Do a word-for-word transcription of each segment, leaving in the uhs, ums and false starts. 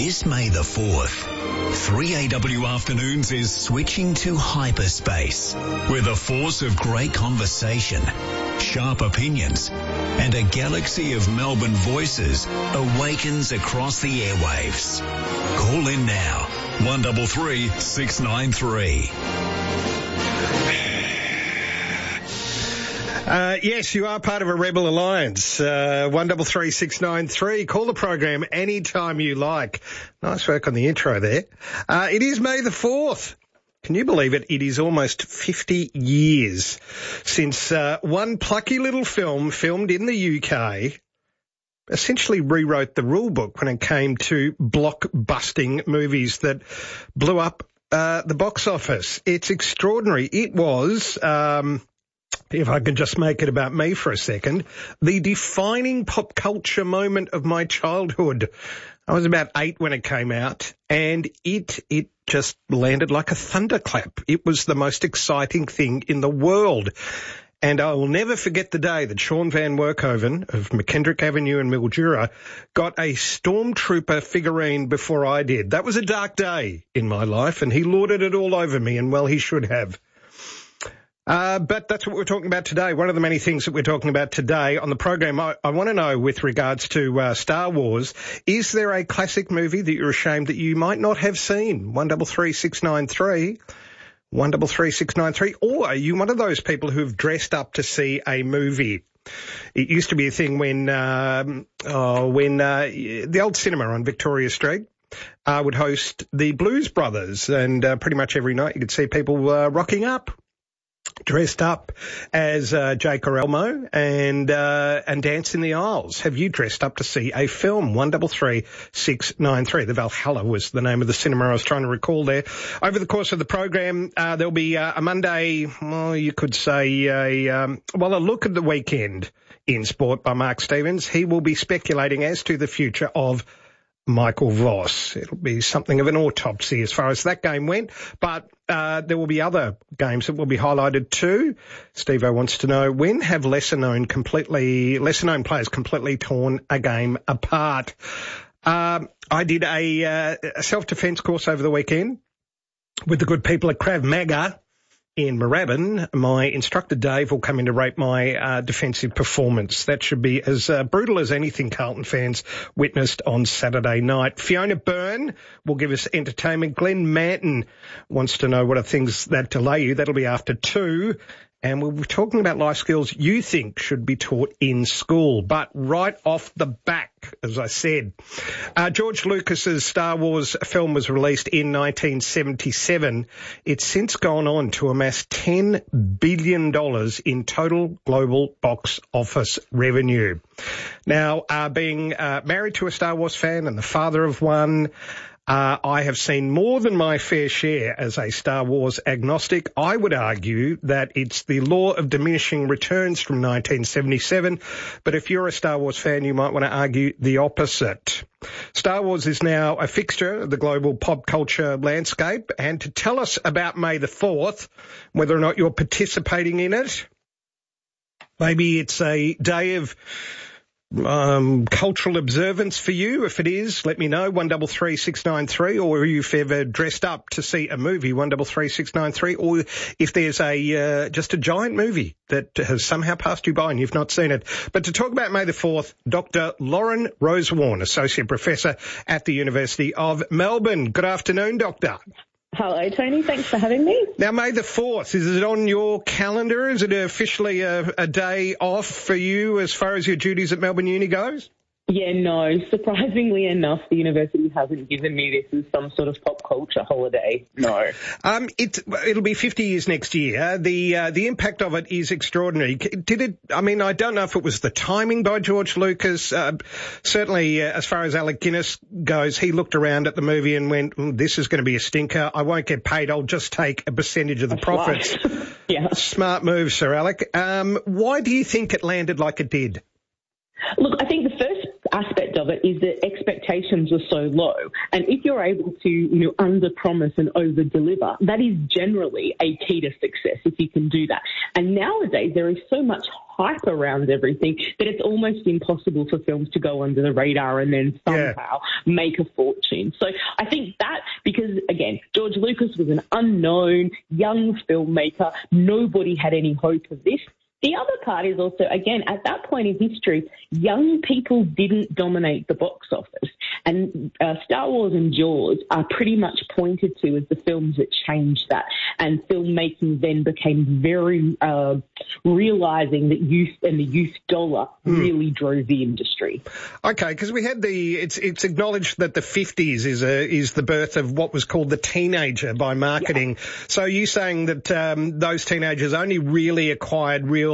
This May the fourth, three A W Afternoons is switching to hyperspace with a force of great conversation, sharp opinions, and a galaxy of Melbourne voices awakens across the airwaves. Call in now, one three three, six nine three. Uh, yes, you are part of a Rebel Alliance. Uh, one three three, six nine three. Call the program anytime you like. Nice work on the intro there. Uh, it is May the fourth. Can you believe it? It is almost fifty years since uh, one plucky little film filmed in the U K essentially rewrote the rule book when it came to blockbusting movies that blew up uh, the box office. It's extraordinary. It was... Um, if I could just make it about me for a second, the defining pop culture moment of my childhood. I was about eight when it came out, and it it just landed like a thunderclap. It was the most exciting thing in the world. And I will never forget the day that Sean Van Werkhoven of McKendrick Avenue in Mildura got a Stormtrooper figurine before I did. That was a dark day in my life, and he lorded it all over me, and well, he should have. Uh, but that's what we're talking about today. One of the many things that we're talking about today on the program, I, I want to know with regards to uh, Star Wars, is there a classic movie that you're ashamed that you might not have seen? one three three, six nine three. one three three, six nine three. Or are you one of those people who've dressed up to see a movie? It used to be a thing when, um, oh, when uh, the old cinema on Victoria Street uh, would host the Blues Brothers, and uh, pretty much every night you could see people uh, rocking up, dressed up as uh, Jake or Elmo, and uh, and dance in the aisles. Have you dressed up to see a film? one three three, six nine three. The Valhalla was the name of the cinema I was trying to recall there. Over the course of the program, uh, there'll be uh, a Monday, well, you could say, a um, well, a look at the weekend in sport by Mark Stevens. He will be speculating as to the future of Michael Voss. It'll be something of an autopsy as far as that game went, but uh, there will be other games that will be highlighted too. Steve-O wants to know, when have lesser-known completely lesser-known players completely torn a game apart? Um, I did a, uh, a self-defence course over the weekend with the good people at Krav Maga in Moorabbin. My instructor Dave will come in to rate my uh, defensive performance. That should be as uh, brutal as anything Carlton fans witnessed on Saturday night. Fiona Byrne will give us entertainment. Glenn Manton wants to know what are things that delay you. That'll be after two. And we'll be talking about life skills you think should be taught in school. But right off the back, as I said, uh, George Lucas's Star Wars film was released in nineteen seventy-seven. It's since gone on to amass ten billion dollars in total global box office revenue. Now, uh, being uh, married to a Star Wars fan and the father of one, Uh, I have seen more than my fair share as a Star Wars agnostic. I would argue that it's the law of diminishing returns from nineteen seventy-seven, but if you're a Star Wars fan, you might want to argue the opposite. Star Wars is now a fixture of the global pop culture landscape, and to tell us about May the fourth, whether or not you're participating in it, maybe it's a day of Um, cultural observance for you. If it is, let me know, one three three, six nine three, or if you've ever dressed up to see a movie, one three three, six nine three, or if there's a uh, just a giant movie that has somehow passed you by and you've not seen it. But to talk about May the fourth, Doctor Lauren Rosewarne, Associate Professor at the University of Melbourne. Good afternoon, Doctor. Hello, Tony. Thanks for having me. Now, May the fourth, is it on your calendar? Is it officially a, a day off for you as far as your duties at Melbourne Uni goes? Yeah, no. Surprisingly enough, the university hasn't given me this as some sort of pop culture holiday. No. Um, it, it'll be fifty years next year. The uh, the impact of it is extraordinary. Did it? I mean, I don't know if it was the timing by George Lucas. Uh, certainly, uh, as far as Alec Guinness goes, he looked around at the movie and went, mm, "This is going to be a stinker. I won't get paid. I'll just take a percentage of the profits." Yeah. Smart move, Sir Alec. Um, why do you think it landed like it did? Look, I think the first aspect of it is that expectations were so low. And if you're able to, you know, under-promise and over-deliver, that is generally a key to success if you can do that. And nowadays, there is so much hype around everything that it's almost impossible for films to go under the radar and then somehow yeah. make a fortune. So I think that, because, again, George Lucas was an unknown, young filmmaker. Nobody had any hope of this. The other part is also, again, at that point in history, young people didn't dominate the box office. And uh, Star Wars and Jaws are pretty much pointed to as the films that changed that. And filmmaking then became very uh, realising that youth and the youth dollar mm. really drove the industry. Okay, because we had the, it's it's acknowledged that the fifties is a, is the birth of what was called the teenager by marketing. Yeah. So are you saying that um, those teenagers only really acquired real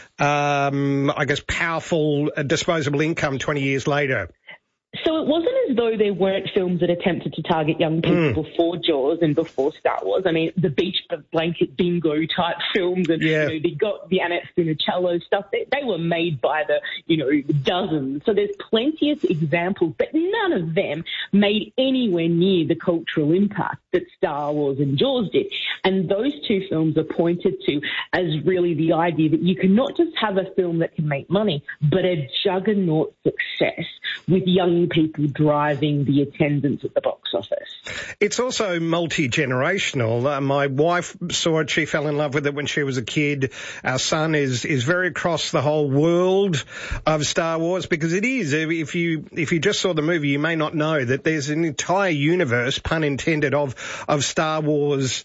Um, I guess, powerful uh, disposable income twenty years later? So it wasn't as though there weren't films that attempted to target young people mm. before Jaws and before Star Wars. I mean, the beach blanket bingo type films and, yeah. you know, they got the Annette Funicello stuff. They, they were made by the, you know, dozens. So there's plenty of examples, but none of them made anywhere near the cultural impact that Star Wars and Jaws did. And those two films are pointed to as really the idea that you can not just have a film that can make money, but a juggernaut success with young people driving the attendance at the box office. It's also multi-generational. Uh, my wife saw it. She fell in love with it when she was a kid. Our son is, is very across the whole world of Star Wars, because it is. If you, if you just saw the movie, you may not know that there's an entire universe, pun intended, of, of Star Wars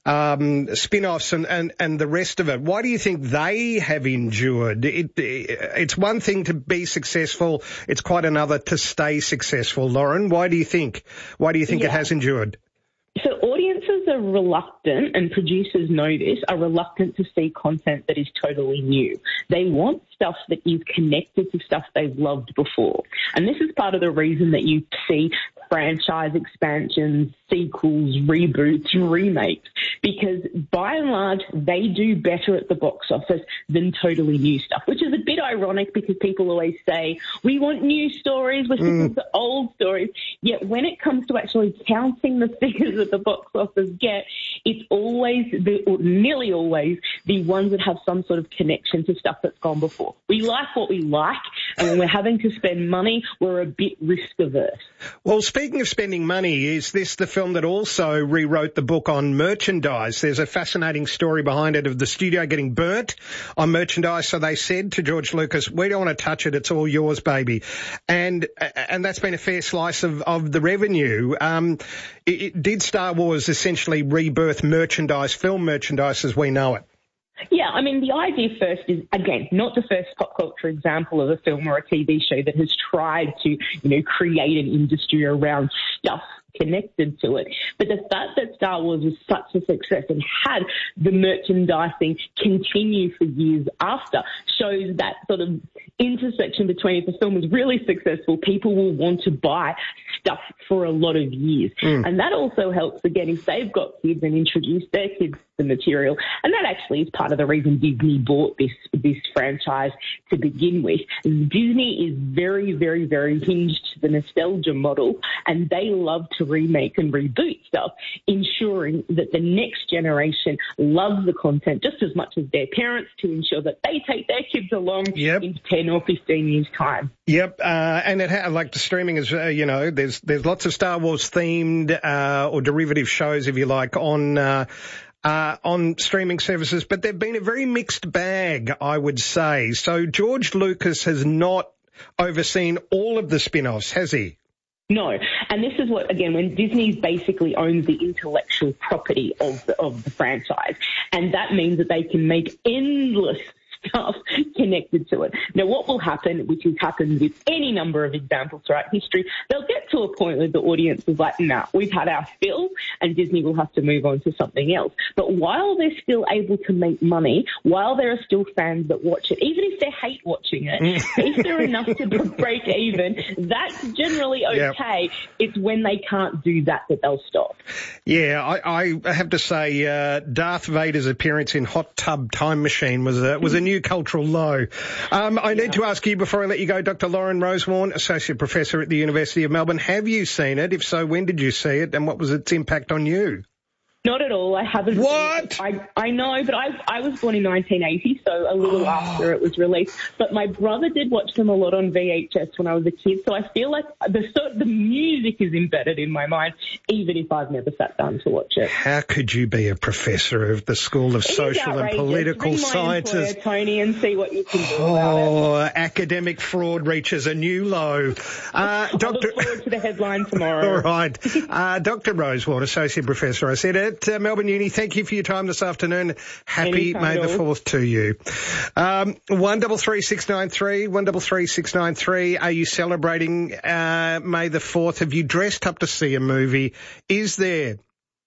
Um, spin-offs and, and, and the rest of it. Why do you think they have endured? It, it's one thing to be successful. It's quite another to stay successful. Lauren, why do you think? Why do you think yeah. it has endured? So audiences are reluctant, and producers know this, are reluctant to see content that is totally new. They want stuff that is connected to stuff they've loved before. And this is part of the reason that you see franchise expansions, sequels, reboots, and remakes, because by and large, they do better at the box office than totally new stuff, which is a bit ironic because people always say, we want new stories, we're sticking mm. to old stories. Yet when it comes to actually counting the figures that the box office get, it's always, the, or nearly always, the ones that have some sort of connection to stuff that's gone before. We like what we like, and when we're having to spend money, we're a bit risk-averse. Well, speaking of spending money, is this the film that also rewrote the book on merchandise? There's a fascinating story behind it of the studio getting burnt on merchandise. So they said to George Lucas, we don't want to touch it. It's all yours, baby. And and that's been a fair slice of, of the revenue. Um, it, it, did Star Wars essentially rebirth merchandise, film merchandise as we know it? Yeah, I mean, the idea first is, again, not the first pop culture example of a film or a T V show that has tried to, you know, create an industry around stuff connected to it. But the fact that Star Wars was such a success and had the merchandising continue for years after shows that sort of intersection between if the film is really successful, people will want to buy stuff for a lot of years. Mm. And that also helps, again, if they've got kids and introduce their kids to the material. And that actually is part of the reason Disney bought this, this franchise to begin with. Disney is very, very, very hinged to the nostalgia model, and they love to remake and reboot stuff, ensuring that the next generation loves the content just as much as their parents, to ensure that they take their kids along yep. in ten or fifteen years' time. Yep, uh, and it ha- like the streaming is, uh, you know, there's there's lots of Star Wars themed uh, or derivative shows, if you like, on uh, uh, on streaming services, but they've been a very mixed bag, I would say. So George Lucas has not overseen all of the spin-offs, has he? No, and this is what, again, when Disney basically owns the intellectual property of the, of the franchise, and that means that they can make endless stuff connected to it. Now, what will happen, which has happened with any number of examples throughout history, they'll get to a point where the audience is like, nah, we've had our fill, and Disney will have to move on to something else. But while they're still able to make money, while there are still fans that watch it, even if they hate watching it, if they're enough to break even, that's generally okay. Yep. It's when they can't do that that they'll stop. Yeah, I, I have to say, uh, Darth Vader's appearance in Hot Tub Time Machine was a, was a new new cultural low. Um, I need to ask you before I let you go, Doctor Lauren Rosewarne, Associate Professor at the University of Melbourne, have you seen it? If so, when did you see it and what was its impact on you? Not at all. I haven't. What? I, I know, but I I was born in nineteen eighty, so a little oh. after it was released. But my brother did watch them a lot on V H S when I was a kid, so I feel like the the music is embedded in my mind, even if I've never sat down to watch it. How could you be a professor of the School of it Social and Political Ring Sciences? My employer, Tony, and see what you can do oh, about it. Academic fraud reaches a new low. Uh, I Doctor look forward to the headline tomorrow. All right. Uh, Doctor Rosewarne, Associate Professor, I said at uh, Melbourne Uni, thank you for your time this afternoon. Happy Anytime May the fourth to you. Um, one double three six nine three, one double three six nine three. Are you celebrating uh, May the fourth? Have you dressed up to see a movie? Is there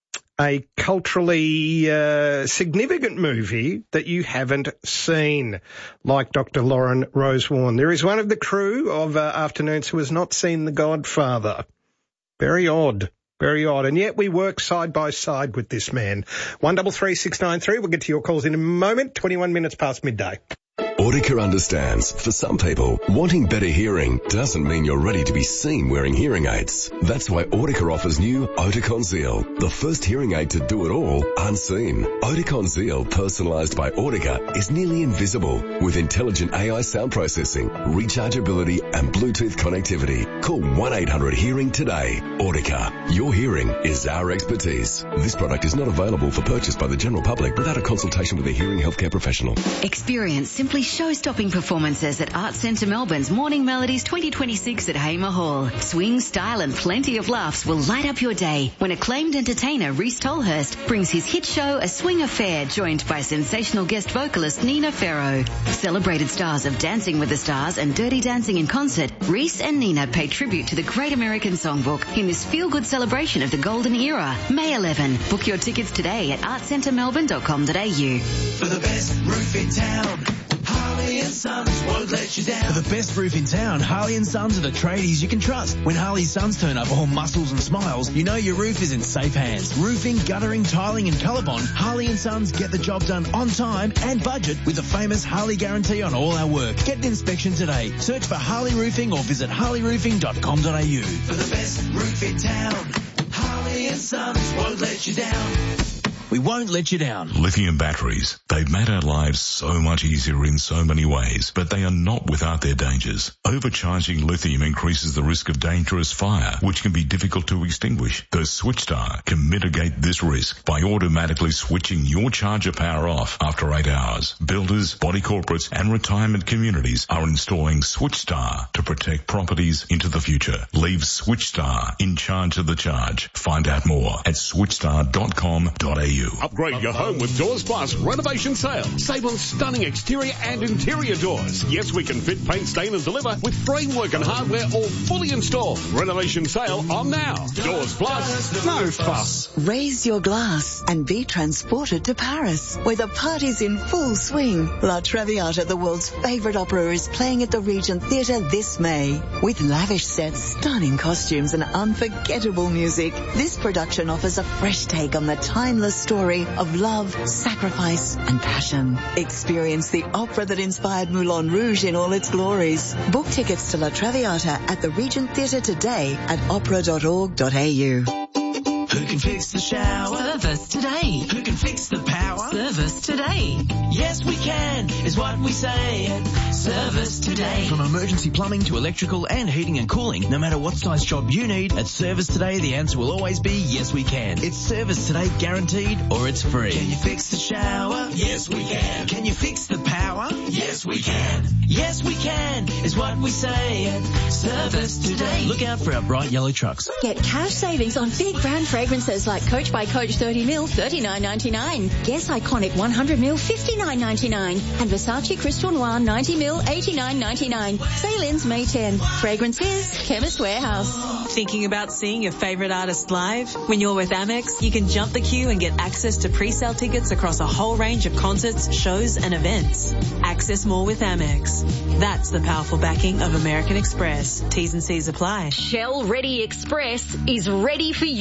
a culturally uh, significant movie that you haven't seen, like Doctor Lauren Rosewarne? There is one of the crew of uh, Afternoons who has not seen The Godfather. Very odd. Very odd. And yet we work side by side with this man. one double three six nine three. We'll get to your calls in a moment. twenty-one minutes past midday. Audica understands, for some people, wanting better hearing doesn't mean you're ready to be seen wearing hearing aids. That's why Audica offers new Oticon Zeal, the first hearing aid to do it all unseen. Oticon Zeal, personalised by Audica, is nearly invisible with intelligent A I sound processing, rechargeability and Bluetooth connectivity. Call one eight hundred hearing today. Audica, your hearing is our expertise. This product is not available for purchase by the general public without a consultation with a hearing healthcare professional. Experience simply show-stopping performances at Arts Centre Melbourne's Morning Melodies twenty twenty-six at Hamer Hall. Swing, style and plenty of laughs will light up your day when acclaimed entertainer Rhys Tolhurst brings his hit show A Swing Affair, joined by sensational guest vocalist Nina Farrow. Celebrated stars of Dancing with the Stars and Dirty Dancing in concert, Rhys and Nina pay tribute to the Great American Songbook in this feel-good celebration of the golden era. May eleventh. Book your tickets today at arts centre melbourne dot com dot a u. For the best roof in town, Harley and Sons won't let you down. For the best roof in town, Harley and Sons are the tradies you can trust. When Harley Sons turn up all muscles and smiles, you know your roof is in safe hands. Roofing, guttering, tiling and Colorbond, Harley and Sons get the job done on time and budget with the famous Harley guarantee on all our work. Get an inspection today. Search for Harley Roofing or visit harley roofing dot com dot a u. For the best roof in town, Harley and Sons won't let you down. We won't let you down. Lithium batteries. They've made our lives so much easier in so many ways, but they are not without their dangers. Overcharging lithium increases the risk of dangerous fire, which can be difficult to extinguish. The SwitchStar can mitigate this risk by automatically switching your charger power off after eight hours. Builders, body corporates and retirement communities are installing SwitchStar to protect properties into the future. Leave SwitchStar in charge of the charge. Find out more at switchstar dot com dot a u. Upgrade your home with Doors Plus renovation sale. Save on stunning exterior and interior doors. Yes, we can fit, paint, stain and deliver with framework and hardware all fully installed. Renovation sale on now. Doors Plus, no fuss. Raise your glass and be transported to Paris, where the party's in full swing. La Traviata, the world's favourite opera, is playing at the Regent Theatre this May. With lavish sets, stunning costumes and unforgettable music, this production offers a fresh take on the timeless story of love, sacrifice and passion. Experience the opera that inspired Moulin Rouge in all its glories. Book tickets to La Traviata at the Regent Theatre today at opera dot org dot a u. Who can fix the shower? Service today. Who can fix the power? Service today. Yes, we can, is what we say at Service Today. From emergency plumbing to electrical and heating and cooling, no matter what size job you need, at Service Today the answer will always be yes we can. It's Service Today guaranteed or it's free. Can you fix the shower? Yes, we can. Can you fix the power? Yes, we can. Yes, we can, is what we say at Service Today. Look out for our bright yellow trucks. Get cash savings on big brand fragrances like Coach by Coach thirty mil, thirty-nine ninety-nine. Guess Iconic one hundred mil, fifty-nine ninety-nine. And Versace Crystal Noir ninety mil, eighty-nine ninety-nine. Sale ends May tenth. Fragrances, Chemist Warehouse. Thinking about seeing your favorite artist live? When you're with Amex, you can jump the queue and get access to pre-sale tickets across a whole range of concerts, shows and events. Access more with Amex. That's the powerful backing of American Express. T's and C's apply. Shell Ready Express is ready for you.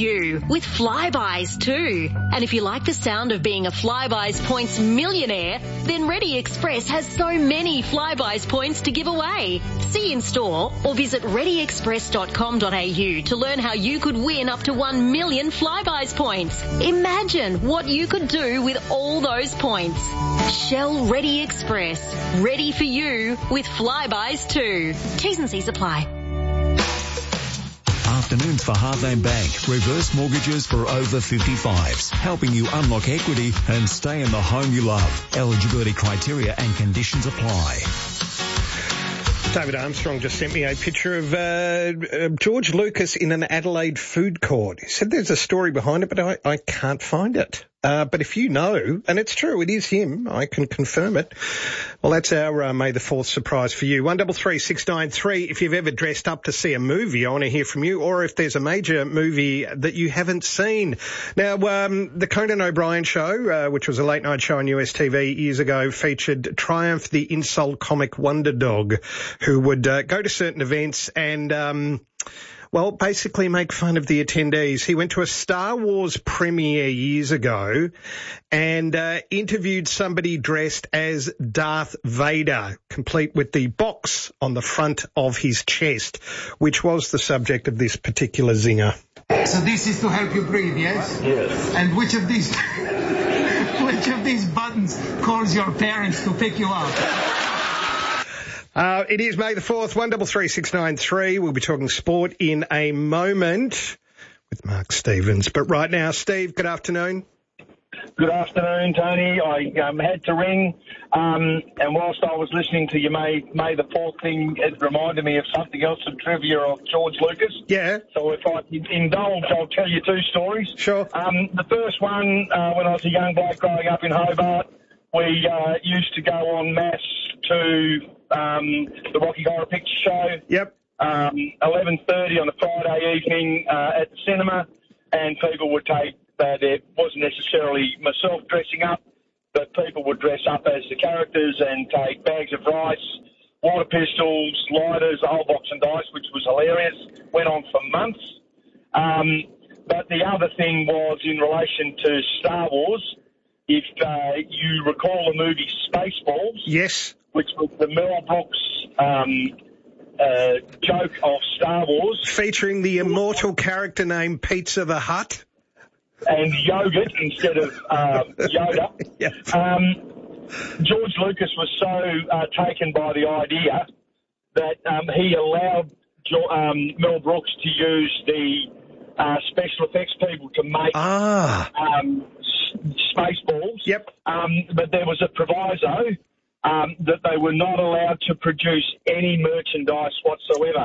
with Flybuys too. And if you like the sound of being a Flybuys points millionaire, then Ready Express has so many Flybuys points to give away. See in store or visit ready express dot com dot a u to learn how you could win up to one million Flybuys points. Imagine what you could do with all those points. Shell Ready Express. Ready for you with Flybuys too. T's and C's apply. Afternoons for Heartland Bank. Reverse mortgages for over fifty-fives. Helping you unlock equity and stay in the home you love. Eligibility criteria and conditions apply. David Armstrong just sent me a picture of uh, George Lucas in an Adelaide food court. He said there's a story behind it, but I, I can't find it. Uh, but if you know, and it's true, it is him, I can confirm it. Well, that's our uh, May the fourth surprise for you. one three three six nine three. If you've ever dressed up to see a movie, I want to hear from you. Or if there's a major movie that you haven't seen. Now, um, the Conan O'Brien show, uh, which was a late night show on U S T V years ago, featured Triumph, the insult comic wonder dog, who would uh, go to certain events and... Um, Well, basically make fun of the attendees. He went to a Star Wars premiere years ago and uh, interviewed somebody dressed as Darth Vader, complete with the box on the front of his chest, which was the subject of this particular zinger. So this is to help you breathe, yes? Yes. And which of these, which of these buttons calls your parents to pick you up? Uh, it is May the fourth, one three three six nine three. We'll be talking sport in a moment with Mark Stevens. But right now, Steve, good afternoon. Good afternoon, Tony. I um, had to ring, um, and whilst I was listening to your May, May the fourth thing, it reminded me of something else, some trivia of George Lucas. Yeah. So if I indulge, I'll tell you two stories. Sure. Um, the first one, uh, when I was a young bloke growing up in Hobart, we uh, used to go en masse to um, the Rocky Horror Picture Show. Yep. Um, eleven thirty on a Friday evening uh, at the cinema, and people would take, uh, there wasn't necessarily myself dressing up, but people would dress up as the characters and take bags of rice, water pistols, lighters, a whole box and dice, which was hilarious. Went on for months. Um, but the other thing was in relation to Star Wars. If uh, you recall the movie Spaceballs, yes, which was the Mel Brooks um, uh, joke of Star Wars, featuring the immortal character named Pizza the Hutt and yogurt instead of uh, Yoda. Yeah. Um, George Lucas was so uh, taken by the idea that um, he allowed jo- um, Mel Brooks to use the uh, special effects people to make ah. um, Spaceballs. Yep. Um, but there was a proviso um, that they were not allowed to produce any merchandise whatsoever.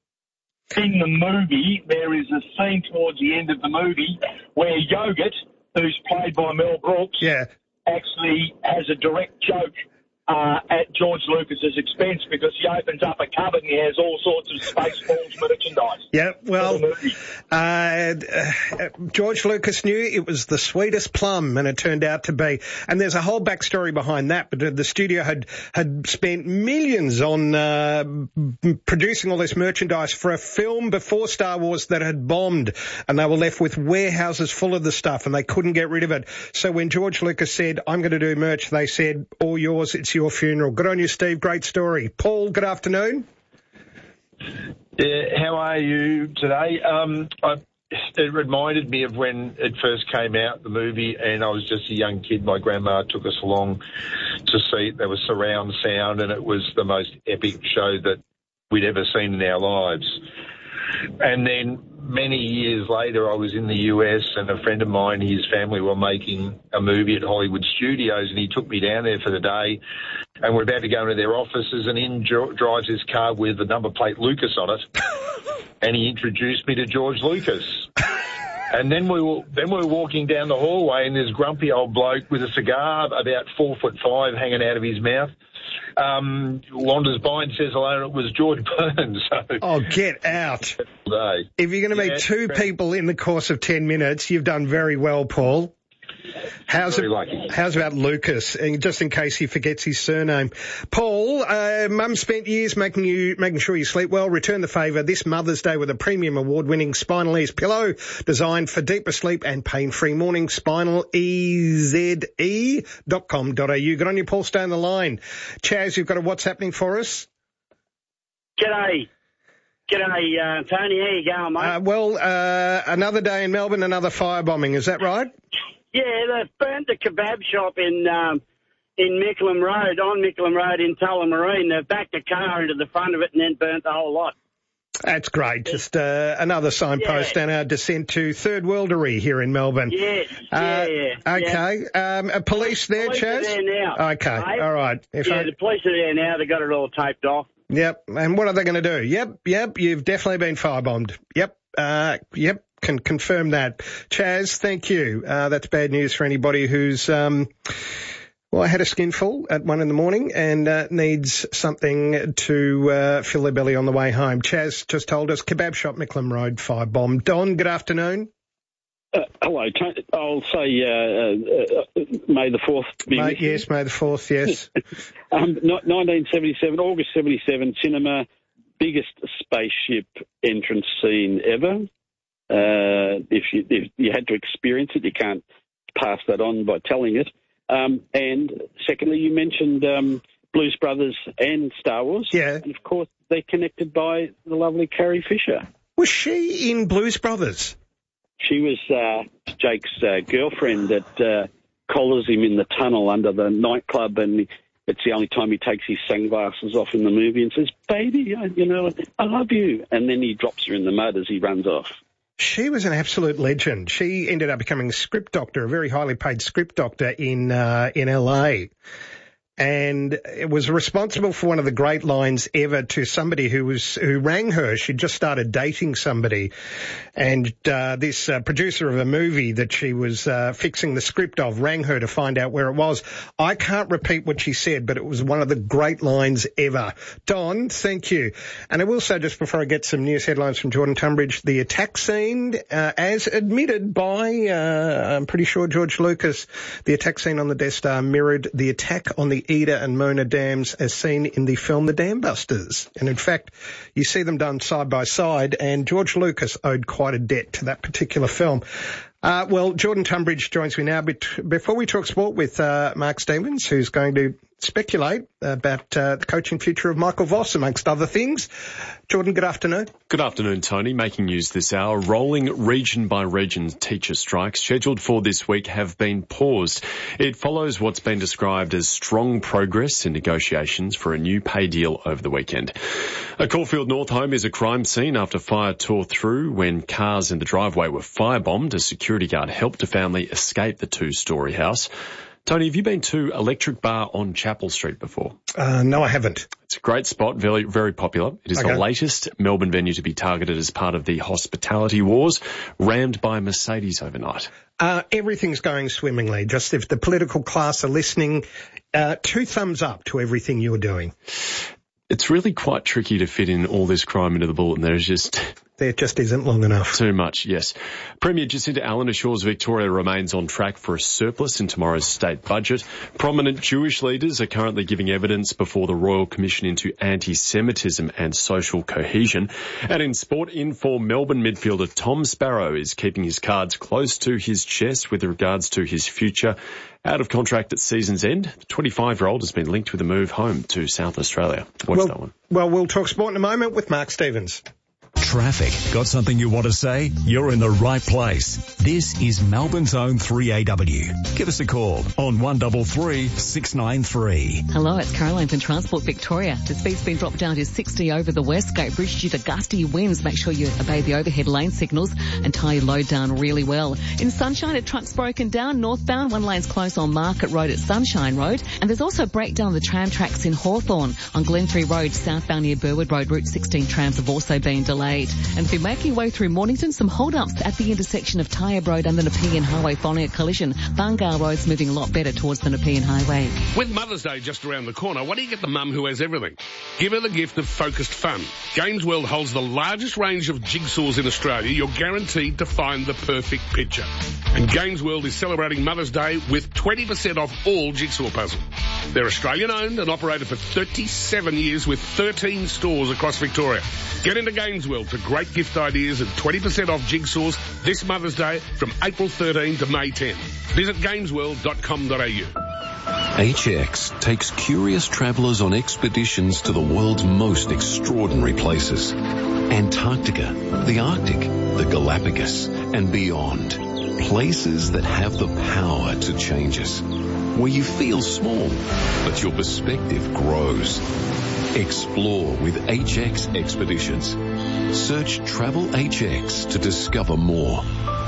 In the movie, there is a scene towards the end of the movie where Yogurt, who's played by Mel Brooks, yeah. actually has a direct joke uh, at George Lucas's expense because he opens up a cupboard and he has all sorts of Spaceballs merchandise. Yeah, well, uh, uh, George Lucas knew it was the sweetest plum, and it turned out to be. And there's a whole backstory behind that, but the studio had, had spent millions on uh, producing all this merchandise for a film before Star Wars that had bombed, and they were left with warehouses full of the stuff, and they couldn't get rid of it. So when George Lucas said, I'm going to do merch, they said, all yours, it's your funeral. Good on you, Steve. Great story. Paul, good afternoon. Yeah, how are you today? Um, I, it reminded me of when it first came out, the movie, and I was just a young kid. My grandma took us along to see it. There was surround sound, and it was the most epic show that we'd ever seen in our lives. And then many years later, I was in the U S, and a friend of mine, his family were making a movie at Hollywood Studios, and he took me down there for the day, and we're about to go into their offices, and in dri- drives his car with the number plate Lucas on it, and he introduced me to George Lucas. And then we were then we were walking down the hallway, and this grumpy old bloke with a cigar about four foot five hanging out of his mouth um, wanders by and says hello, and it was George Burns. So, oh, get out. Day. If you're going to yeah, meet two people in the course of ten minutes, you've done very well, Paul. How's Very it, lucky. How's about Lucas? And just in case he forgets his surname, Paul. Uh, Mum spent years making you making sure you sleep well. Return the favour this Mother's Day with a premium award-winning Spinal Ease pillow designed for deeper sleep and pain-free morning. Spinal E Z E dot com dot a u. Good on you, Paul. Stay on the line. Chaz, you've got a what's happening for us? G'day. G'day, uh, Tony. How you going, mate? Uh, well, uh, another day in Melbourne, another firebombing. Is that right? Yeah, they've burnt the kebab shop in um, in Mickleham Road, on Mickleham Road in Tullamarine. They've backed a car into the front of it and then burnt the whole lot. That's great. Just uh, another signpost Yeah. and our descent to third worldery here in Melbourne. Yes, Uh, yeah, yeah. Okay. Um, are police there, Police Chaz? are there now. Okay. mate. All right. If yeah, I- the police are there now. They've got it all taped off. Yep. And what are they going to do? Yep. Yep. You've definitely been firebombed. Yep. Uh, yep. Can confirm that. Chaz, thank you. Uh, that's bad news for anybody who's, um, well, I had a skinful at one in the morning and uh, needs something to uh, fill their belly on the way home. Chaz just told us kebab shop Mickleham Road firebombed. Don, good afternoon. Uh, hello, Tony. I'll say uh, uh, uh, May the fourth. Mate, yes, May the fourth, yes. um, no- nineteen seventy-seven, August seventy-seven, cinema, biggest spaceship entrance scene ever. Uh, if you if you had to experience it, you can't pass that on by telling it. Um, and secondly, you mentioned um, Blues Brothers and Star Wars. Yeah. And of course, they're connected by the lovely Carrie Fisher. Was she in Blues Brothers? She was uh, Jake's uh, girlfriend that uh, collars him in the tunnel under the nightclub, and it's the only time he takes his sunglasses off in the movie and says, "Baby, I, you know, I love you," and then he drops her in the mud as he runs off. She was an absolute legend. She ended up becoming a script doctor, a very highly paid script doctor in uh, in L A. And it was responsible for one of the great lines ever to somebody who was who rang her. She'd just started dating somebody, and uh, this uh, producer of a movie that she was uh, fixing the script of rang her to find out where it was. I can't repeat what she said, but it was one of the great lines ever. Don, thank you. And I will say, just before I get some news headlines from Jordan Tunbridge, the attack scene, uh, as admitted by, uh, I'm pretty sure George Lucas, the attack scene on the Death Star mirrored the attack on the Ida and Mona dams as seen in the film The Dam Busters. And in fact, you see them done side by side, and George Lucas owed quite a debt to that particular film. Uh, well, Jordan Tunbridge joins me now. But before we talk sport with uh, Mark Stevens, who's going to speculate about uh, the coaching future of Michael Voss, amongst other things. Jordan, good afternoon. Good afternoon, Tony. Making news this hour. Rolling region-by-region teacher strikes scheduled for this week have been paused. It follows what's been described as strong progress in negotiations for a new pay deal over the weekend. A Caulfield North home is a crime scene after fire tore through when cars in the driveway were firebombed. A security guard helped a family escape the two-storey house. Tony, have you been to Electric Bar on Chapel Street before? Uh, no, I haven't. It's a great spot, very, very popular. It is Okay. the latest Melbourne venue to be targeted as part of the hospitality wars, rammed by Mercedes overnight. Uh, everything's going swimmingly. Just if the political class are listening, uh, two thumbs up to everything you're doing. It's really quite tricky to fit in all this crime into the bulletin. There's just... There just isn't long enough. Too much, yes. Premier Jacinta Allen assures Victoria remains on track for a surplus in tomorrow's state budget. Prominent Jewish leaders are currently giving evidence before the Royal Commission into anti-Semitism and social cohesion. And in sport, in-form Melbourne midfielder Tom Sparrow is keeping his cards close to his chest with regards to his future. Out of contract at season's end, the twenty-five-year-old has been linked with a move home to South Australia. Watch well, that one. Well, we'll talk sport in a moment with Mark Stevens. Traffic. Got something you want to say? You're in the right place. This is Melbourne's own three A W. Give us a call on one three three, six nine three. Hello, it's Caroline from Transport Victoria. The speed's been dropped down to sixty over the Westgate Bridge due to gusty winds. Make sure you obey the overhead lane signals and tie your load down really well. In Sunshine, a truck's broken down northbound. One lane's closed on Market Road at Sunshine Road. And there's also a breakdown of the tram tracks in Hawthorn. On Glenferrie Road, southbound near Burwood Road, Route sixteen trams have also been delayed. eight. And if you're making your way through Mornington, some hold-ups at the intersection of Tyabb Road and the Nepean Highway following a collision. Bungar Road's moving a lot better towards the Nepean Highway. With Mother's Day just around the corner, why do you get the mum who has everything? Give her the gift of focused fun. Games World holds the largest range of jigsaws in Australia. You're guaranteed to find the perfect picture. And Games World is celebrating Mother's Day with twenty percent off all jigsaw puzzles. They're Australian-owned and operated for thirty-seven years with thirteen stores across Victoria. Get into Games World for great gift ideas and twenty percent off jigsaws this Mother's Day from April thirteenth to May tenth. Visit games world dot com dot a u. H X takes curious travellers on expeditions to the world's most extraordinary places. Antarctica, the Arctic, the Galapagos, and beyond. Places that have the power to change us. Where you feel small, but your perspective grows. Explore with H X Expeditions. Search Travel H X to discover more.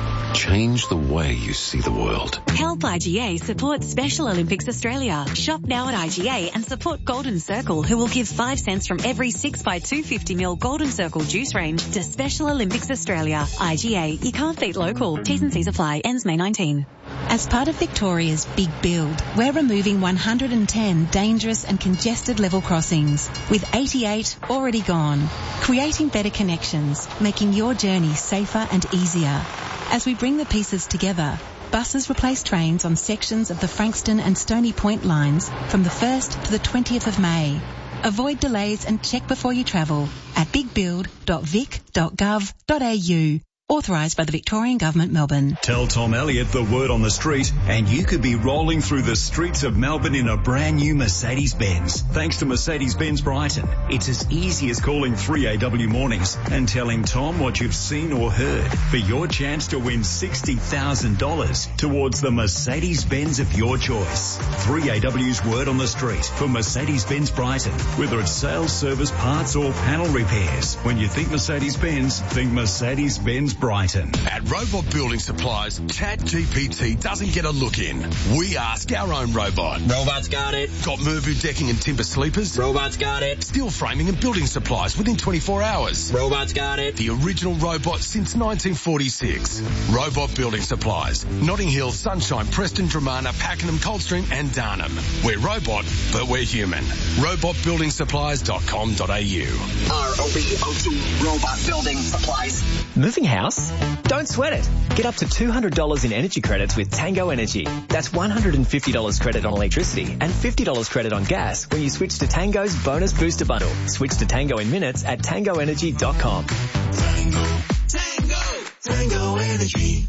Change the way you see the world. Help I G A support Special Olympics Australia. Shop now at I G A and support Golden Circle, who will give five cents from every six by two hundred fifty milliliter Golden Circle juice range to Special Olympics Australia. I G A, you can't beat local. T's and C's apply. Ends May nineteenth. As part of Victoria's Big Build, we're removing one hundred ten dangerous and congested level crossings, with eighty-eight already gone, creating better connections, making your journey safer and easier. As we bring the pieces together, buses replace trains on sections of the Frankston and Stony Point lines from the first to the twentieth of May. Avoid delays and check before you travel at big build dot vic dot gov dot a u. Authorised by the Victorian Government, Melbourne. Tell Tom Elliott the word on the street and you could be rolling through the streets of Melbourne in a brand new Mercedes-Benz. Thanks to Mercedes-Benz Brighton. It's as easy as calling three A W Mornings and telling Tom what you've seen or heard for your chance to win sixty thousand dollars towards the Mercedes-Benz of your choice. three A W's word on the street for Mercedes-Benz Brighton. Whether it's sales, service, parts or panel repairs. When you think Mercedes-Benz, think Mercedes-Benz Brighton. At Robot Building Supplies, ChatGPT doesn't get a look in. We ask our own robot. Robot's got it. Got Mervu decking and timber sleepers? Robot's got it. Steel framing and building supplies within twenty-four hours? Robot's got it. The original robot since nineteen forty-six. Robot Building Supplies. Notting Hill, Sunshine, Preston, Dramana, Pakenham, Coldstream and Darnham. We're robot, but we're human. robot building supplies dot com dot a u. R O B O T, Robot Building Supplies. Moving house? Don't sweat it. Get up to two hundred dollars in energy credits with Tango Energy. That's one hundred fifty dollars credit on electricity and fifty dollars credit on gas when you switch to Tango's Bonus Booster Bundle. Switch to Tango in minutes at tango energy dot com. Tango, Tango, Tango Energy.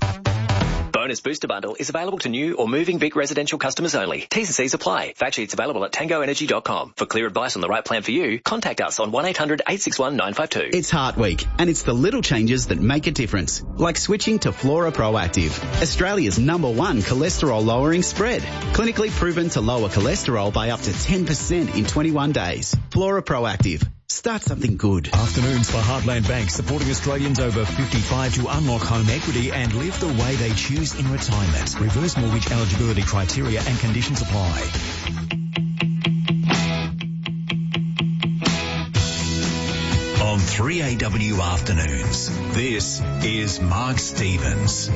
Bonus Booster Bundle is available to new or moving Vic residential customers only. T's and C's apply. Fact sheets available at tango energy dot com. For clear advice on the right plan for you, contact us on one eight hundred eight six one nine five two. It's Heart Week, and it's the little changes that make a difference, like switching to Flora Proactive, Australia's number one cholesterol-lowering spread. Clinically proven to lower cholesterol by up to ten percent in twenty-one days. Flora Proactive. Start something good. Afternoons for Heartland Bank, supporting Australians over fifty-five to unlock home equity and live the way they choose in retirement. Reverse mortgage eligibility criteria and conditions apply. On three A W Afternoons, this is Mark Stevens.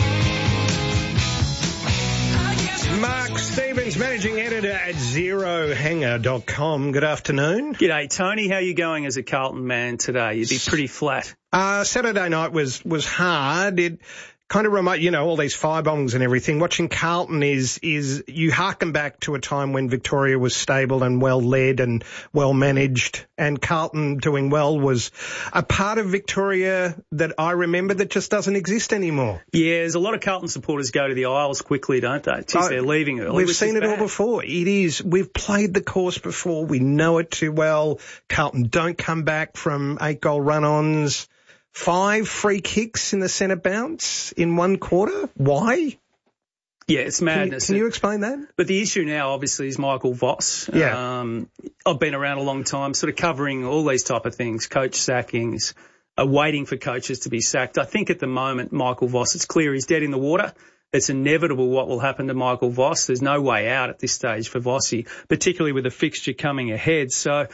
Mark Stevens, Managing Editor at zero hanger dot com. Good afternoon. G'day, Tony. How are you going as a Carlton man today? You'd be pretty flat. Uh, Saturday night was, was hard. It kind of remote, you know, all these firebombs and everything. Watching Carlton is, is you harken back to a time when Victoria was stable and well led and well managed, and Carlton doing well was a part of Victoria that I remember that just doesn't exist anymore. Yeah, there's a lot of Carlton supporters go to the Isles quickly, don't they? Geez, they're leaving early. We've seen it all before. It is, we've played the course before. We know it too well. Carlton don't come back from eight goal run-ons. Five free kicks in the centre bounce in one quarter. Why? Yeah, it's madness. Can you, can you explain that? But the issue now, obviously, is Michael Voss. Yeah. Um, I've been around a long time, sort of covering all these type of things, coach sackings, uh, waiting for coaches to be sacked. I think at the moment, Michael Voss, it's clear he's dead in the water. It's inevitable what will happen to Michael Voss. There's no way out at this stage for Vossi, particularly with a fixture coming ahead. So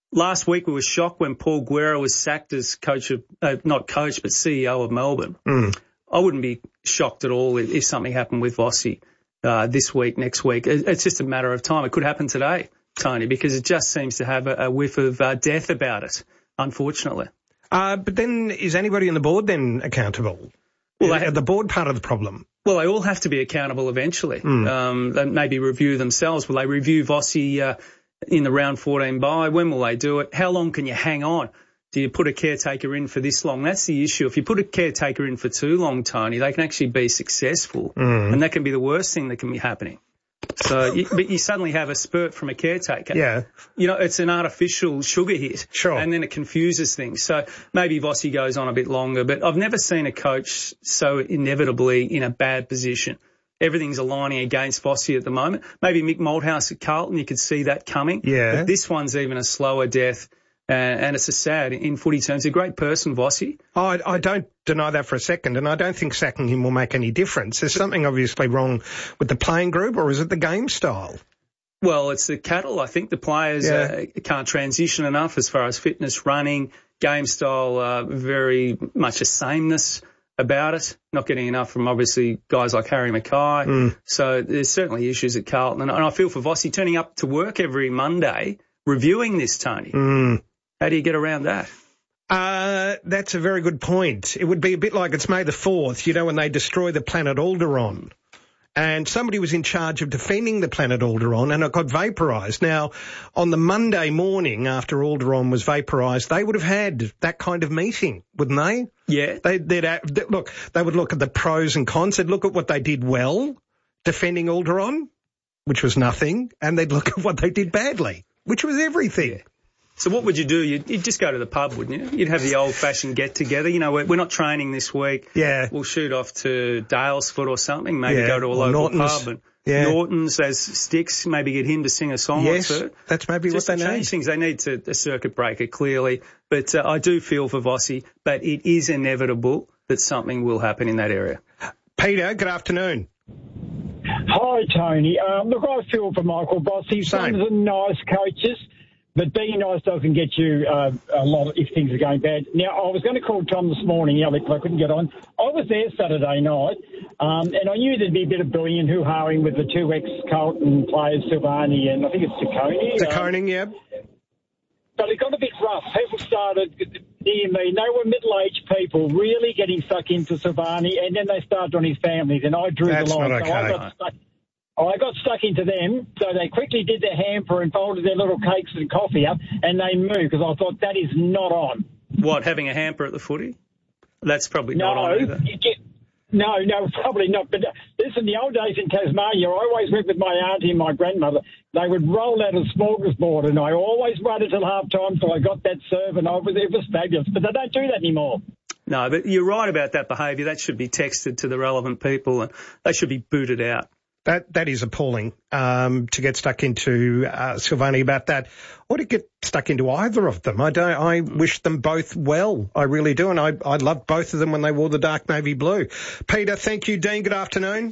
Last week we were shocked when Paul Guerra was sacked as coach of, uh, not coach, but C E O of Melbourne. Mm. I wouldn't be shocked at all if, if something happened with Vossi uh, this week, next week. It, it's just a matter of time. It could happen today, Tony, because it just seems to have a, a whiff of uh, death about it, unfortunately. Uh, but then is anybody on the board then accountable? Well, is, they, are the board part of the problem? Well, they all have to be accountable eventually. Mm. Um, they maybe review themselves. Will they review Vossi uh, in the round fourteen bye? When will they do it? How long can you hang on? Do you put a caretaker in for this long? That's the issue. If you put a caretaker in for too long, Tony, they can actually be successful. Mm. And that can be the worst thing that can be happening. So, you, but you suddenly have a spurt from a caretaker. Yeah. You know, it's an artificial sugar hit. Sure. And then it confuses things. So maybe Vossi goes on a bit longer, but I've never seen a coach so inevitably in a bad position. Everything's aligning against Vossi at the moment. Maybe Mick Malthouse at Carlton, you could see that coming. Yeah. But this one's even a slower death. Uh, and it's a sad, in footy terms, a great person, Vossi. I, I don't deny that for a second, and I don't think sacking him will make any difference. There's something obviously wrong with the playing group, or is it the game style? Well, it's the cattle. I think the players Yeah. uh, can't transition enough as far as fitness, running, game style, uh, very much a sameness about it. Not getting enough from, obviously, guys like Harry Mackay. Mm. So there's certainly issues at Carlton. And, and I feel for Vossi turning up to work every Monday, reviewing this, Tony. Mm. How do you get around that? Uh, that's a very good point. It would be a bit like it's May the fourth, you know, when they destroy the planet Alderaan. And somebody was in charge of defending the planet Alderaan, and it got vaporised. Now, on the Monday morning after Alderaan was vaporised, they would have had that kind of meeting, wouldn't they? Yeah. They, they'd, they'd look, they would look at the pros and cons. They'd look at what they did well, defending Alderaan, which was nothing, and they'd look at what they did badly, which was everything. Yeah. So what would you do? You'd, you'd just go to the pub, wouldn't you? You'd have the old-fashioned get-together. You know, we're, we're not training this week. Yeah. We'll shoot off to Dalesford or something, maybe Yeah, go to a or local Norton's. pub. And Yeah. Norton's, as Sticks, maybe get him to sing a song Yes, or two. that's maybe Just what to they change need. things. They need to, a circuit breaker, clearly. But uh, I do feel for Vossi, but it is inevitable that something will happen in that area. Peter, good afternoon. Hi, Tony. Um, look, I feel for Michael Vossi. Same. Some of the nice coaches, but being nice doesn't get you uh, a lot if things are going bad. Now, I was going to call Tom this morning, Alex, but I couldn't get on. I was there Saturday night, um, and I knew there'd be a bit of bullying and hoo-hawing with the two ex-Carlton players, Silvani and I think it's Ciccone. The Coning, yeah. But it got a bit rough. People started near me. They were middle-aged people really getting stuck into Silvani, and then they started on his families, and I drew That's the line. not So I okay. got stuck. I got stuck into them, so they quickly did their hamper and folded their little cakes and coffee up, and they moved, because I thought that is not on. What, having a hamper at the footy? That's probably No, not on either. you get, no, no, probably not. But uh, listen, the old days in Tasmania, I always went with my auntie and my grandmother. They would roll out a smorgasbord, and I always waited till half time till I got that serve, and I was, it was fabulous. But they don't do that anymore. No, but you're right about that behaviour. That should be texted to the relevant people, and they should be booted out. That that is appalling um, to get stuck into uh, Silvani about that, or to get stuck into either of them. I don't. I wish them both well. I really do, and I I loved both of them when they wore the dark navy blue. Peter, thank you, Dean. Good afternoon.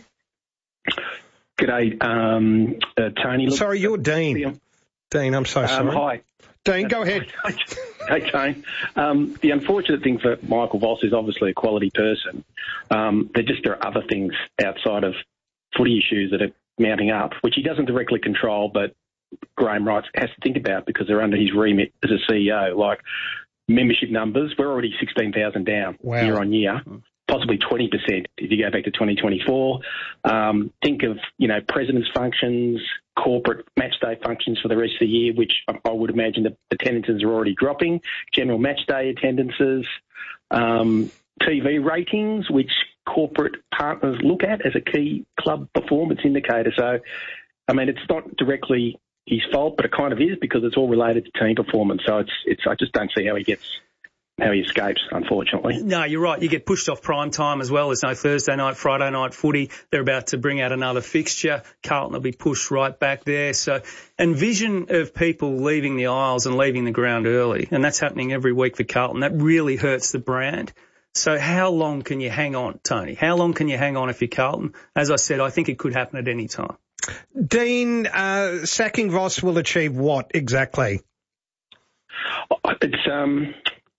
G'day, um, uh, Tony. Look, sorry, you're Dean. Dean, I'm so sorry. Um, hi. Dean, go ahead. Hey, Tony. Um, the unfortunate thing for Michael Voss is obviously a quality person. Um, there just are other things outside of footy issues that are mounting up, which he doesn't directly control, but Graham Wright has to think about because they're under his remit as a C E O. Like membership numbers, we're already sixteen thousand down Wow. year on year, possibly twenty percent if you go back to twenty twenty-four. Um, think of, you know, president's functions, corporate match day functions for the rest of the year, which I, I would imagine the attendances are already dropping, general match day attendances, um, T V ratings, which corporate partners look at as a key club performance indicator. So, I mean, it's not directly his fault, but it kind of is because it's all related to team performance. So it's, it's, I just don't see how he gets, how he escapes, unfortunately. No, you're right. You get pushed off prime time as well. There's no Thursday night, Friday night footy. They're about to bring out another fixture. Carlton will be pushed right back there. So, and vision of people leaving the aisles and leaving the ground early, and that's happening every week for Carlton. That really hurts the brand. So how long can you hang on, Tony? How long can you hang on if you're Carlton? As I said, I think it could happen at any time. Dean, uh, sacking Voss will achieve what exactly? It's um,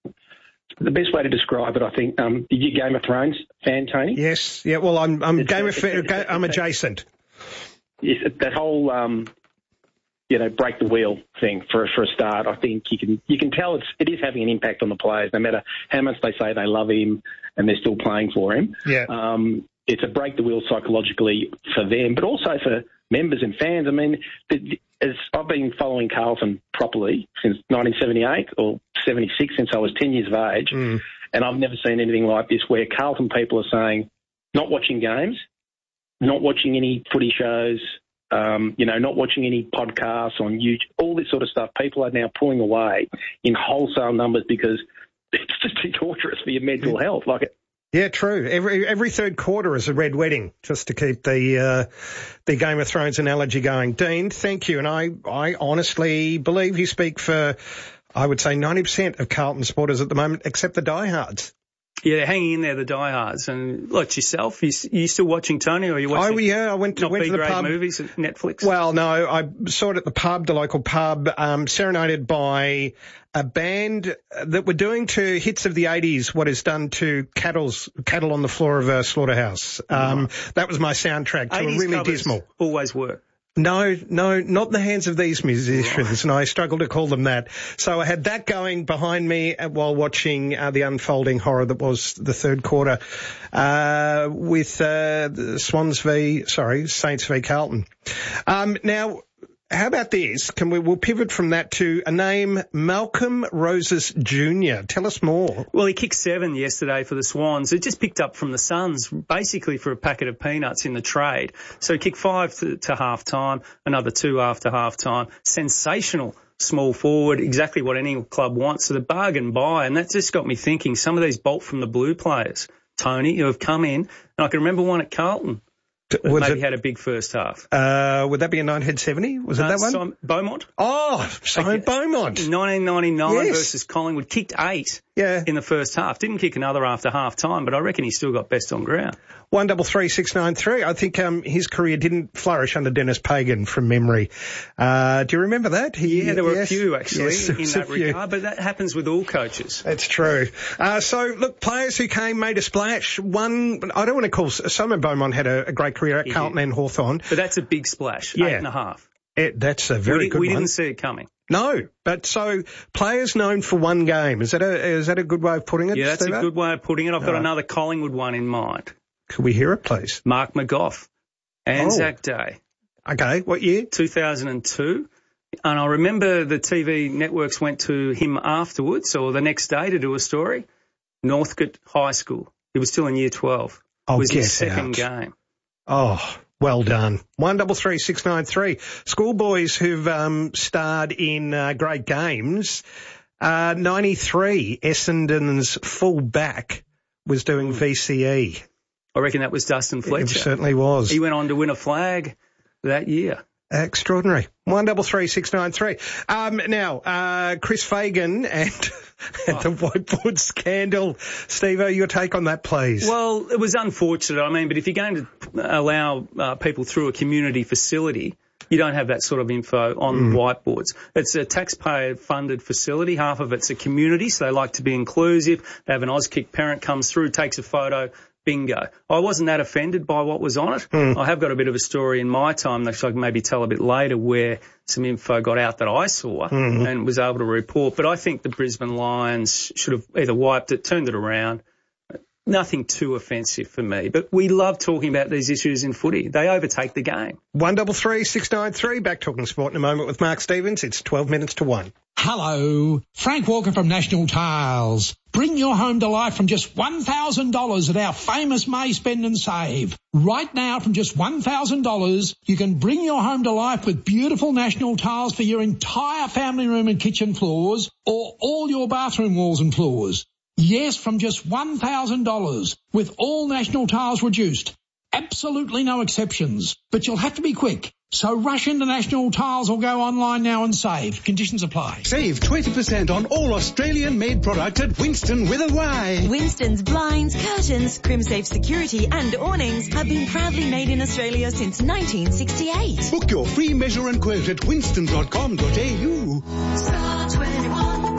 the best way to describe it, I think. Um, are you Game of Thrones fan, Tony? Yes. Yeah. Well, I'm I'm It's- Game of it's- it's- I'm adjacent. Yes, that whole um, you know, break the wheel thing for for a start. I think you can you can tell it's it is having an impact on the players, no matter how much they say they love him and they're still playing for him. Yeah. Um, it's a break the wheel psychologically for them, but also for members and fans. I mean, the, as I've been following Carlton properly since nineteen seventy-eight or seventy-six, since I was ten years of age, mm. and I've never seen anything like this where Carlton people are saying, not watching games, not watching any footy shows, um, you know, not watching any podcasts on YouTube, all this sort of stuff. People are now pulling away in wholesale numbers because it's just too torturous for your mental health. Like it. Yeah, true. Every every third quarter is a red wedding, just to keep the uh, the Game of Thrones analogy going. Dean, thank you. And I, I honestly believe you speak for, I would say, ninety percent of Carlton supporters at the moment, except the diehards. Yeah, they're hanging in there, the diehards. And like yourself, you, you still watching Tony, or are you watching? Oh, yeah, I went to, not went to the B-grade pub. movies at Netflix? Well, no, I saw it at the pub, the local pub, um, serenaded by a band that were doing to hits of the eighties what is done to cattle's, cattle on the floor of a slaughterhouse. Um, oh. That was my soundtrack to a really dismal. Always were. No, no, not in the hands of these musicians, right. And I struggle to call them that. So I had that going behind me while watching uh, the unfolding horror that was the third quarter uh, with uh, the Swans v, sorry, Saints v Carlton. Um, now, how about this? Can we, we'll pivot from that to a name, Malcolm Roses Junior Tell us more. Well, he kicked seven yesterday for the Swans. It just picked up from the Suns, basically for a packet of peanuts in the trade. So he kicked five to, to half time, another two after half time. Sensational small forward, exactly what any club wants. So the bargain buy, and that just got me thinking, some of these bolt from the blue players, Tony, who have come in, and I can remember one at Carlton. Was maybe it, had a big first half. Uh, would that be a nineteen seventy? Was it uh, that one? Simon Beaumont. Oh, Simon okay. Beaumont. nineteen ninety-nine yes. versus Collingwood. Kicked eight yeah. in the first half. Didn't kick another after half time, but I reckon he still got best on ground. One double three six nine three. I think um, his career didn't flourish under Dennis Pagan from memory. Uh, do you remember that? He, yeah, there were yes, a few actually yes, in that few. regard, but that happens with all coaches. That's true. Uh, so look, players who came made a splash. One, I don't want to call Simon Beaumont had a, a great career at he Carlton did. and Hawthorn, but that's a big splash. Yeah. Eight and a half. It, that's a very we, good we one. We didn't see it coming. No, but so players known for one game. Is that a is that a good way of putting it? Yeah, that's Steve? a good way of putting it. I've got right. another Collingwood one in mind. Could we hear it, please? Mark McGough, Anzac oh. Day. Okay, what year? two thousand two. And I remember the T V networks went to him afterwards or the next day to do a story. Northcote High School. He was still in year twelve. Oh, it was get his second out. game. Oh, well done. One double three six nine three. Schoolboys who've um, starred in uh, great games. Uh, ninety-three, Essendon's full back was doing V C E. I reckon that was Dustin Fletcher. It certainly was. He went on to win a flag that year. Extraordinary. One double three six nine three. Um, now, uh, Chris Fagan and, and oh. the whiteboard scandal. Steve-o, your take on that, please. Well, it was unfortunate. I mean, but if you're going to allow uh, people through a community facility, you don't have that sort of info on mm. whiteboards. It's a taxpayer-funded facility. Half of it's a community, so they like to be inclusive. They have an Auskick parent comes through, takes a photo. Bingo. I wasn't that offended by what was on it. Mm. I have got a bit of a story in my time that I can maybe tell a bit later where some info got out that I saw mm-hmm. and was able to report. But I think the Brisbane Lions should have either wiped it, turned it around. Nothing too offensive for me. But we love talking about these issues in footy. They overtake the game. One double three six nine three. Back talking sport in a moment with Mark Stevens. It's twelve minutes to one. Hello, Frank Walker from National Tiles. Bring your home to life from just one thousand dollars at our famous May Spend and Save. Right now, from just one thousand dollars, you can bring your home to life with beautiful National Tiles for your entire family room and kitchen floors or all your bathroom walls and floors. Yes, from just one thousand dollars with all National Tiles reduced. Absolutely no exceptions. But you'll have to be quick. So rush into National Tiles or go online now and save. Conditions apply. Save twenty percent on all Australian-made product at Winston with a Y. Winston's blinds, curtains, Crimsafe security and awnings have been proudly made in Australia since nineteen sixty-eight. Book your free measure and quote at winston dot com dot a u. Star twenty-one.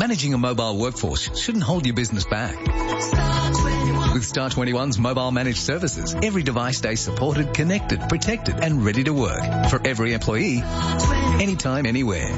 Managing a mobile workforce shouldn't hold your business back. With Star twenty-one's mobile managed services, every device stays supported, connected, protected and ready to work for every employee, anytime, anywhere.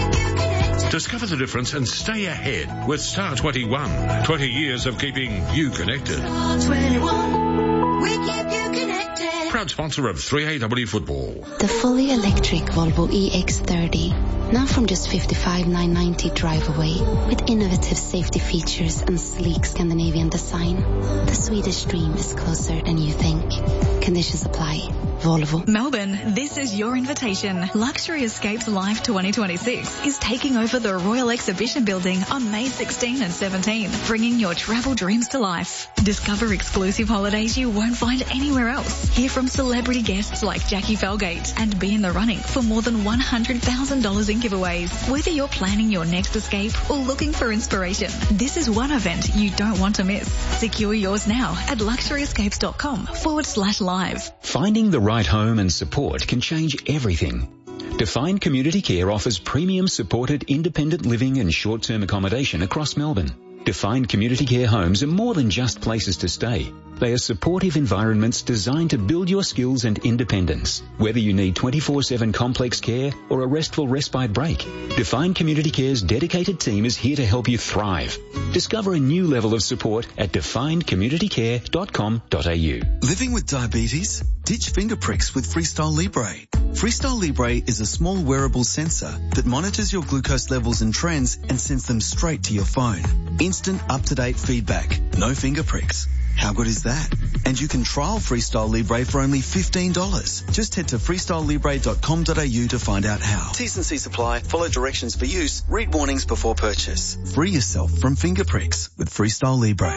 Discover the difference and stay ahead with Star twenty-one. twenty years of keeping you connected. Star twenty-one, we keep you connected. Proud sponsor of three A W Football. The fully electric Volvo E X thirty. Now from just fifty-five thousand nine hundred ninety drive away. With innovative safety features and sleek Scandinavian design. The Swedish dream is closer than you think. Conditions apply. Volvo. Melbourne, this is your invitation. Luxury Escapes Live twenty twenty-six is taking over the Royal Exhibition Building on May sixteenth and seventeenth, bringing your travel dreams to life. Discover exclusive holidays you won't find anywhere else. Hear from celebrity guests like Jackie Felgate and be in the running for more than one hundred thousand dollars in giveaways. Whether you're planning your next escape or looking for inspiration, this is one event you don't want to miss. Secure yours now at luxuryescapes.com forward slash live. Finding the right home and support can change everything. Define Community Care offers premium supported independent living and short-term accommodation across Melbourne. Define Community Care homes are more than just places to stay. They are supportive environments designed to build your skills and independence. Whether you need twenty-four seven complex care or a restful respite break, Define Community Care's dedicated team is here to help you thrive. Discover a new level of support at defined community care dot com dot a u. Living with diabetes? Ditch finger pricks with Freestyle Libre. Freestyle Libre is a small wearable sensor that monitors your glucose levels and trends and sends them straight to your phone. Instant up-to-date feedback. No finger pricks. How good is that? And you can trial Freestyle Libre for only fifteen dollars. Just head to freestyle libre dot com dot a u to find out how. T's and C's apply. Follow directions for use. Read warnings before purchase. Free yourself from finger pricks with Freestyle Libre.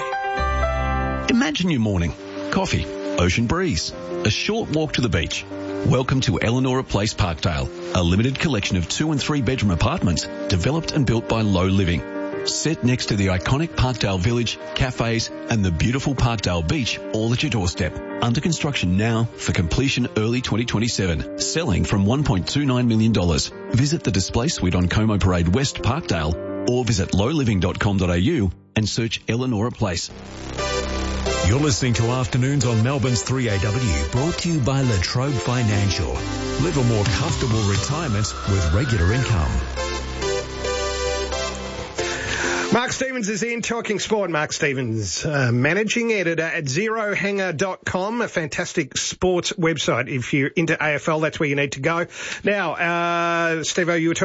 Imagine your morning. Coffee, ocean breeze, a short walk to the beach. Welcome to Eleanor Place Parkdale, a limited collection of two and three bedroom apartments developed and built by Low Living. Set next to the iconic Parkdale Village, cafes and the beautiful Parkdale Beach all at your doorstep. Under construction now for completion early twenty twenty-seven. Selling from one point two nine million dollars. Visit the display suite on Como Parade West, Parkdale or visit low living dot com dot a u and search Eleanor Place. You're listening to Afternoons on Melbourne's three A W, brought to you by La Trobe Financial. Live a more comfortable retirement with regular income. Mark Stevens is in talking sport. Mark Stevens, uh, managing editor at zero hanger dot com, a fantastic sports website. If you're into A F L, that's where you need to go. Now, uh, Steve-O, you were talking